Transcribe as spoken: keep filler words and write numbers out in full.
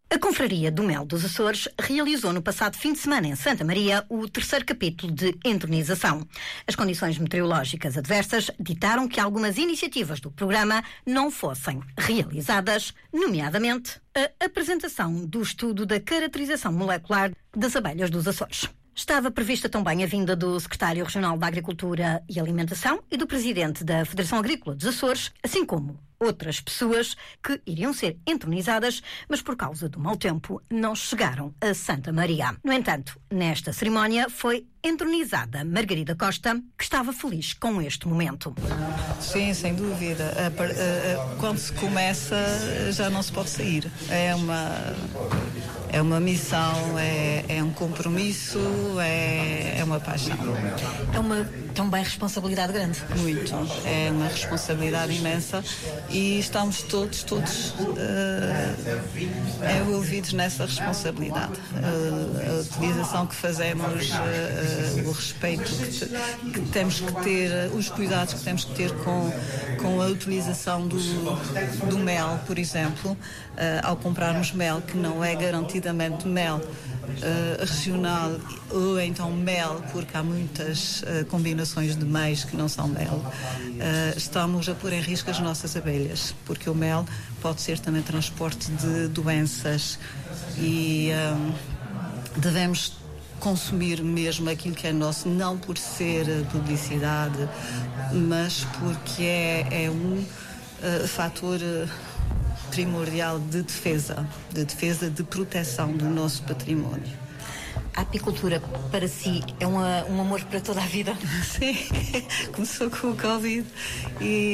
A Confraria do Mel dos Açores realizou no passado fim de semana em Santa Maria o terceiro capítulo de entronização. As condições meteorológicas adversas ditaram que algumas iniciativas do programa não fossem realizadas, nomeadamente a apresentação do estudo da caracterização molecular das abelhas dos Açores. Estava prevista também a vinda do Secretário Regional da Agricultura e Alimentação e do Presidente da Federação Agrícola dos Açores, assim como outras pessoas que iriam ser entronizadas, mas por causa do mau tempo não chegaram a Santa Maria. No entanto, nesta cerimónia foi entronizada Margarida Costa, que estava feliz com este momento. Sim, sem dúvida. Quando se começa, já não se pode sair. É uma, é uma missão, é, é um compromisso, é, é uma paixão. É uma também responsabilidade grande. Muito. É uma responsabilidade imensa e estamos todos, todos uh, envolvidos nessa responsabilidade. Uh, a utilização que fazemos, uh, uh, o respeito que, te, que temos que ter, uh, os cuidados que temos que ter com, com a utilização do, do mel, por exemplo, uh, ao comprarmos mel que não é garantidamente mel Uh, regional ou então mel, porque há muitas uh, combinações de meis que não são mel, uh, estamos a pôr em risco as nossas abelhas, porque o mel pode ser também transporte de doenças e um, devemos consumir mesmo aquilo que é nosso, não por ser publicidade, mas porque é, é um uh, fator uh, primordial de defesa, de defesa, de proteção do nosso património. A apicultura, para si, é uma, um amor para toda a vida? Sim, começou com o Covid e